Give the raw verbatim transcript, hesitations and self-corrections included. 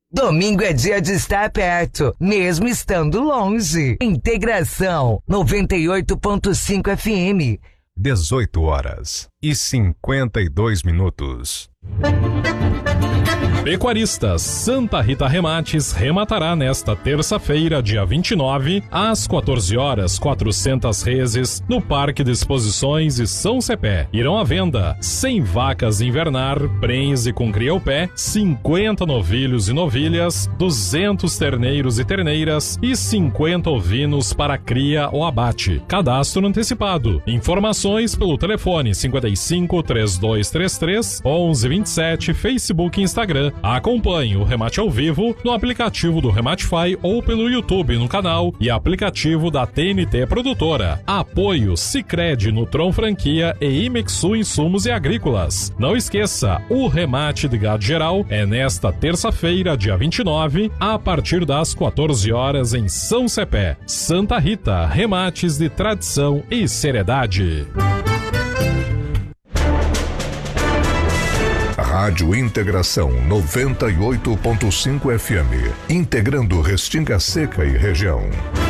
Domingo é dia de estar perto, mesmo estando longe. Integração noventa e oito ponto cinco F M. dezoito horas e cinquenta e dois minutos. Pecuaristas, Santa Rita Remates rematará nesta terça-feira, dia vinte e nove, às quatorze horas, quatrocentas reses, no Parque de Exposições e São Cepé. Irão à venda cem vacas invernar, prenhe com cria-o-pé, cinquenta novilhos e novilhas, duzentos terneiros e terneiras e cinquenta ovinos para cria ou abate. Cadastro antecipado. Informações pelo telefone cinquenta e cinco, trinta e dois trinta e três, onze vinte e sete, Facebook e Instagram. Acompanhe o Remate ao vivo no aplicativo do Rematify ou pelo YouTube no canal e aplicativo da T N T Produtora. Apoio Sicredi Nutron Franquia e Imexu Insumos e Agrícolas. Não esqueça, o remate de gado geral é nesta terça-feira, dia vinte e nove, a partir das quatorze horas em São Cepé. Santa Rita, remates de tradição e seriedade. Rádio Integração noventa e oito ponto cinco F M, integrando Restinga Seca e região.